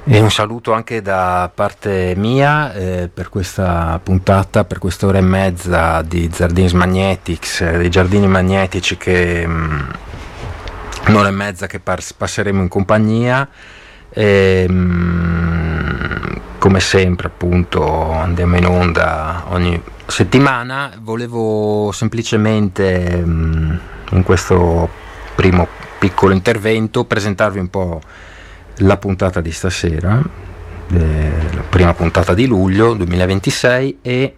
E un saluto anche da parte mia per questa puntata, per quest'ora e mezza di Zardins Magnetics, dei giardini magnetici, che un'ora e mezza che passeremo in compagnia. Come sempre, appunto, andiamo in onda ogni settimana. Volevo semplicemente in questo primo piccolo intervento presentarvi un po' la puntata di stasera, la prima puntata di luglio 2026, e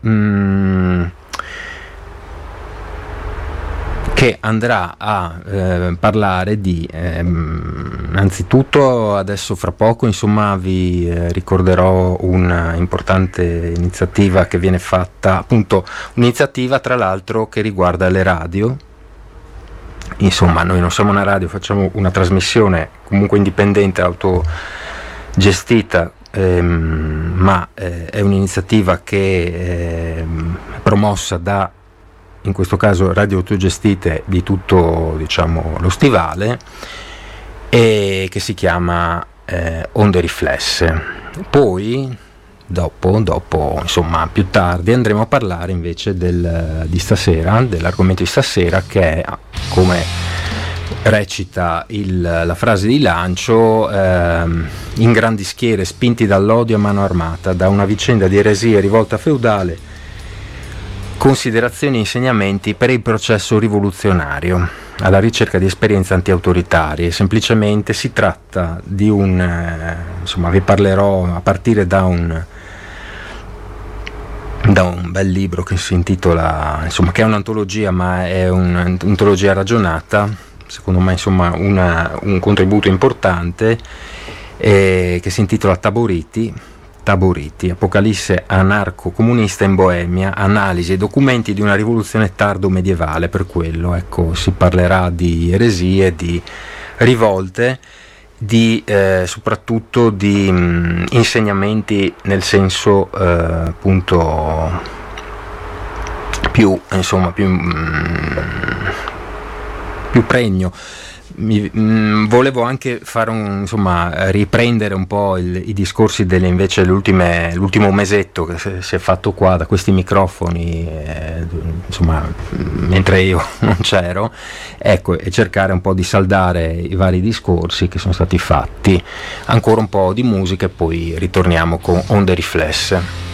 che andrà a parlare di anzitutto, adesso fra poco, insomma, vi ricorderò un'importante iniziativa che viene fatta, appunto un'iniziativa tra l'altro che riguarda le radio. Insomma, noi non siamo una radio, facciamo una trasmissione comunque indipendente, autogestita, ma è un'iniziativa che è promossa da, in questo caso, radio autogestite di tutto, diciamo, lo stivale, e che si chiama Onde Riflesse. Poi dopo, insomma, più tardi andremo a parlare invece di stasera, dell'argomento di stasera, che è, come recita la frase di lancio, in grandi schiere spinti dall'odio a mano armata, da una vicenda di eresia, rivolta feudale, considerazioni e insegnamenti per il processo rivoluzionario, alla ricerca di esperienze anti-autoritarie. Semplicemente si tratta di insomma, vi parlerò a partire da un bel libro che si intitola, insomma, che è un'antologia, ma è un'antologia ragionata, secondo me, insomma, un contributo importante, che si intitola Taboriti, Apocalisse anarco-comunista in Boemia, analisi e documenti di una rivoluzione tardo medievale. Per quello, ecco, si parlerà di eresie, di rivolte, soprattutto di insegnamenti nel senso appunto più pregno. Volevo anche fare riprendere un po' i discorsi invece l'ultimo mesetto che si è fatto qua da questi microfoni, insomma, mentre io non c'ero, ecco, e cercare un po' di saldare i vari discorsi che sono stati fatti. Ancora un po' di musica e poi ritorniamo con Onde Riflesse.